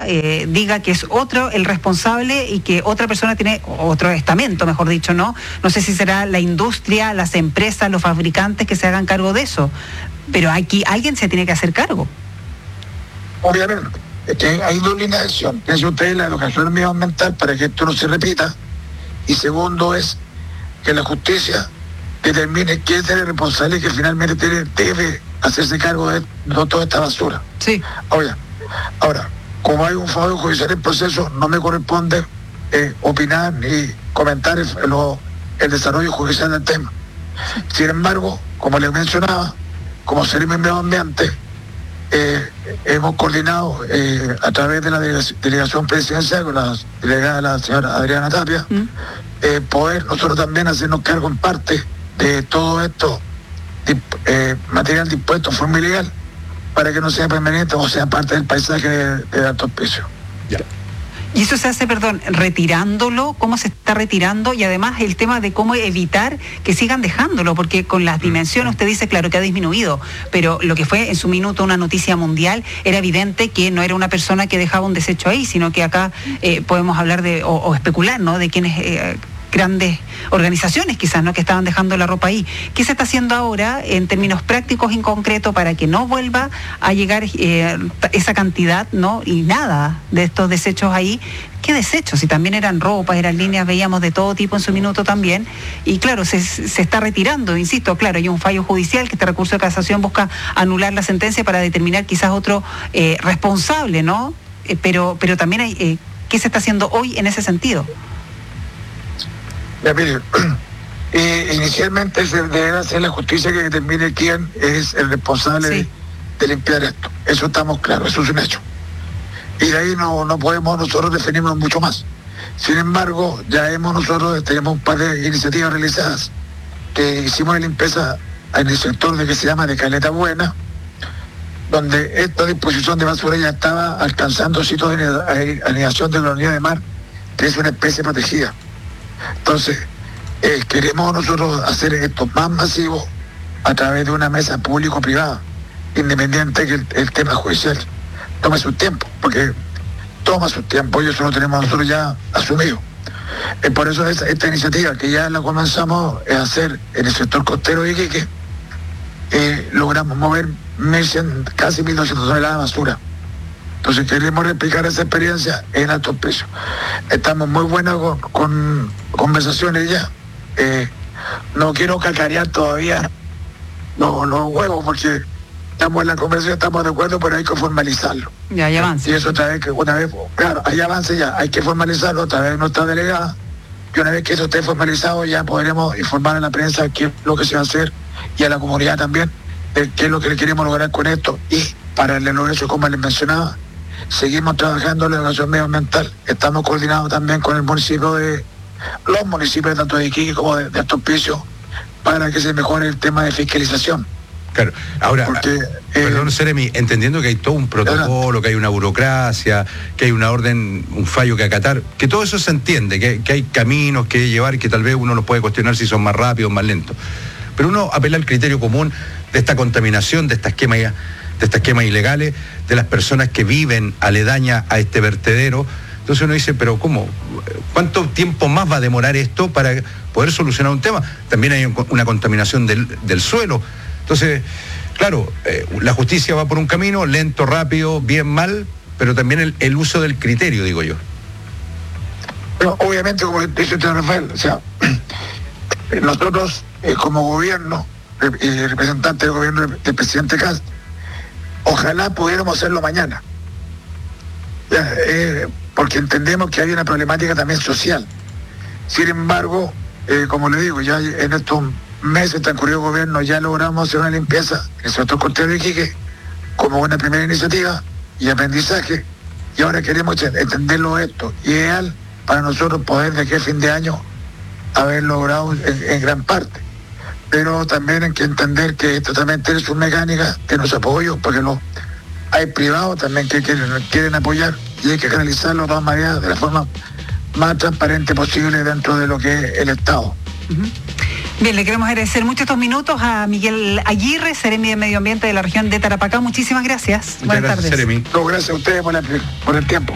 diga que es otro el responsable y que otra persona tiene otro estamento, mejor dicho, ¿no? No sé si será la industria, las empresas, los fabricantes que se hagan cargo de eso, pero aquí alguien se tiene que hacer cargo. Obviamente, es que hay dos líneas de acción. Piensa usted en la educación medioambiental para que esto no se repita, y segundo es que la justicia determine quién es el responsable que finalmente debe hacerse cargo de toda esta basura. Sí. Ahora, como hay un fallo judicial en proceso, no me corresponde opinar ni comentar el desarrollo judicial del tema. Sin embargo, como les mencionaba, como Seremi Medio Ambiente, hemos coordinado a través de la delegación presidencial con la delegada, la señora Adriana Tapia, poder nosotros también hacernos cargo en parte de todo esto, material dispuesto en forma ilegal, para que no sea permanente o sea parte del paisaje de Alto Hospicio. Ya. Y eso se hace, retirándolo, cómo se está retirando, y además el tema de cómo evitar que sigan dejándolo, porque con las dimensiones usted dice, claro, que ha disminuido, pero lo que fue en su minuto una noticia mundial, era evidente que no era una persona que dejaba un desecho ahí, sino que acá podemos hablar de, o especular, ¿no?, de quienes... grandes organizaciones quizás, ¿no?, que estaban dejando la ropa ahí. ¿Qué se está haciendo ahora en términos prácticos en concreto para que no vuelva a llegar esa cantidad, ¿no?, y nada de estos desechos ahí? ¿Qué desechos? Si también eran ropas, eran líneas, veíamos de todo tipo en su minuto también, y claro, se está retirando, insisto, claro, hay un fallo judicial que este recurso de casación busca anular la sentencia para determinar quizás otro responsable, ¿no? Pero también hay, ¿qué se está haciendo hoy en ese sentido? Ya, mire, inicialmente se debe hacer la justicia que determine quién es el responsable de limpiar esto. Eso estamos claros, eso es un hecho. Y de ahí no podemos nosotros definirnos mucho más. Sin embargo, nosotros tenemos un par de iniciativas realizadas que hicimos de limpieza en el sector que se llama de Caleta Buena, donde esta disposición de basura ya estaba alcanzando sitios de anidación de la unidad de mar, que es una especie protegida. Entonces, queremos nosotros hacer esto más masivo a través de una mesa público-privada, independiente que el tema judicial tome su tiempo, porque toma su tiempo y eso lo tenemos nosotros ya asumido. Por eso esta iniciativa que ya la comenzamos a hacer en el sector costero de Iquique, logramos mover 1.100, casi 1.200 toneladas de basura. Entonces queremos replicar esa experiencia en Alto Hospicio. Estamos muy buenos con conversaciones ya. No quiero cacarear todavía los huevos porque estamos en la conversación, estamos de acuerdo, pero hay que formalizarlo. Ya hay avance. Y eso otra vez, claro, hay avance ya, hay que formalizarlo, otra vez no está delegada. Y una vez que eso esté formalizado ya podremos informar a la prensa qué es lo que se va a hacer y a la comunidad también de qué es lo que queremos lograr con esto. Y paralelo a eso, como les mencionaba, seguimos trabajando en la educación medioambiental. Estamos coordinados también con los municipios tanto de Iquique como de Alto Hospicio para que se mejore el tema de fiscalización. Claro, ahora, perdón, Seremi, entendiendo que hay todo un protocolo, que hay una burocracia, que hay una orden, un fallo que acatar, que todo eso se entiende, que hay caminos que llevar, que tal vez uno los puede cuestionar si son más rápidos, más lentos. Pero uno apela al criterio común de esta contaminación, de estas esquemas ilegales, de las personas que viven aledañas a este vertedero. Entonces uno dice, pero ¿cómo? ¿Cuánto tiempo más va a demorar esto para poder solucionar un tema? También hay una contaminación del suelo. Entonces, claro, la justicia va por un camino, lento, rápido, bien, mal, pero también el uso del criterio, digo yo. Pero obviamente, como dice usted, Rafael, o sea, nosotros como gobierno, representante del gobierno del presidente Kast, ojalá pudiéramos hacerlo mañana, porque entendemos que hay una problemática también social. Sin embargo, como le digo, ya en estos meses transcurrido gobierno ya logramos hacer una limpieza en el sector costero de Iquique como una primera iniciativa y aprendizaje, y ahora queremos entenderlo esto, ideal para nosotros poder de aquí a fin de año haber logrado en gran parte. Pero también hay que entender que esto también tiene sus mecánicas, que nos apoyo, porque hay privados también que quieren apoyar y hay que canalizarlo de todas maneras de la forma más transparente posible dentro de lo que es el Estado. Bien, le queremos agradecer mucho estos minutos a Miguel Aguirre, Seremi de Medio Ambiente de la región de Tarapacá. Muchísimas gracias. Buenas tardes, Seremi. No, gracias a ustedes por el tiempo.